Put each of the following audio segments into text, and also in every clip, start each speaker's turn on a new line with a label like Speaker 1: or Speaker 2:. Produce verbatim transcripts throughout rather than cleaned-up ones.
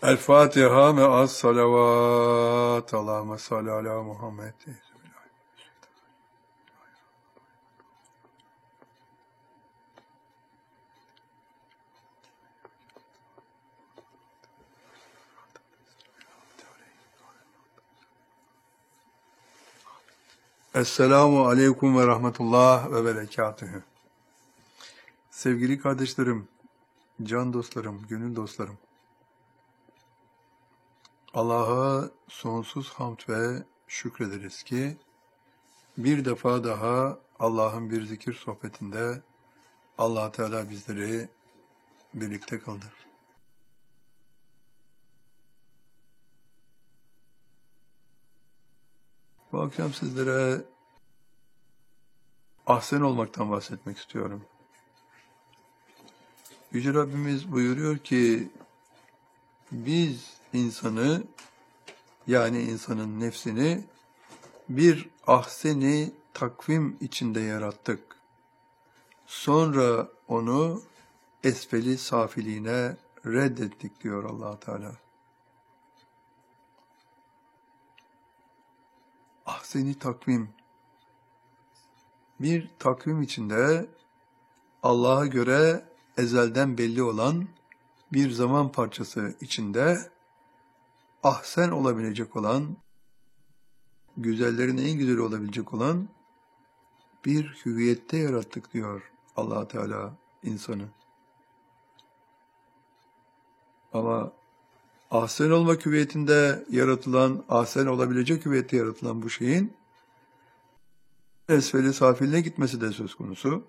Speaker 1: El Fatiha ve az salavat. Allahümme salli ala Muhammed. Esselamu aleyküm ve rahmetullah ve berekatühü. Sevgili kardeşlerim, can dostlarım, gönül dostlarım. Allah'a sonsuz hamd ve şükrederiz ki bir defa daha Allah'ın bir zikir sohbetinde Allah Teala bizleri birlikte kıldı. Bu akşam sizlere ahsen olmaktan bahsetmek istiyorum. Yüce Rabbimiz buyuruyor ki biz insanı, yani insanın nefsini bir ahseni takvim içinde yarattık. Sonra onu esfeli safiliğine reddettik diyor Allah Teala. Ahseni takvim. Bir takvim içinde Allah'a göre ezelden belli olan bir zaman parçası içinde ahsen olabilecek olan, güzellerin en güzeli olabilecek olan bir hüviyette yarattık diyor Allah Teala insanı. Ama ahsen olmak hüviyetinde yaratılan, ahsen olabilecek hüviyette yaratılan bu şeyin esfeli safiline gitmesi de söz konusu.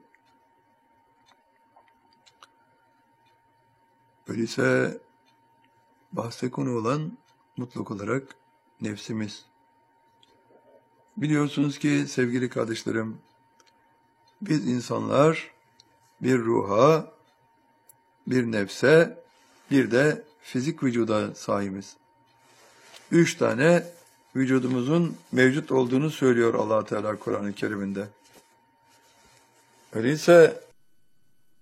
Speaker 1: Öyleyse bahse konu olan mutlak olarak nefsimiz. Biliyorsunuz ki sevgili kardeşlerim, biz insanlar bir ruha, bir nefse, bir de fizik vücuda sahibiz. Üç tane vücudumuzun mevcut olduğunu söylüyor Allah Teala Kur'an-ı Kerim'inde. Öyleyse